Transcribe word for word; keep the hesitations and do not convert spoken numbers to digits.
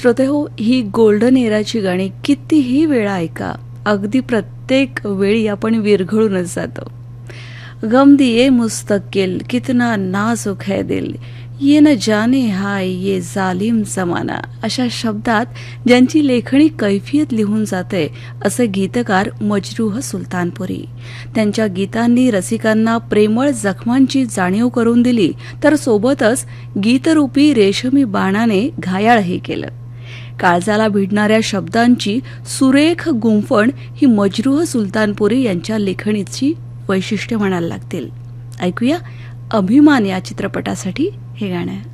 श्रोतेहो, ही golden एराची गाणी कितीही वेळा ऐका, अगदी प्रत्येक वेळी आपण विरघळूनच जातो. गम दिए मुस्तकिल कितना नाजुक है दिल, ये न जाने हाय ये जालिम जमाना, अशा शब्दात ज्यांची लेखणी कैफियत लिहून जाते असे गीतकार मजरूह सुलतानपुरी. त्यांच्या गीतांनी रसिकांना प्रेमळ जखमांची जाणीव करून दिली, तर सोबतच गीतरूपी रेशमी बाणाने घायाळही केलं. काळजाला भिडणाऱ्या शब्दांची सुरेख गुंफण ही मजरूह सुलतानपुरी यांच्या लेखणीची वैशिष्ट्य म्हणायला लागतील. ऐकूया अभिमान या चित्रपटासाठी हे गाणं.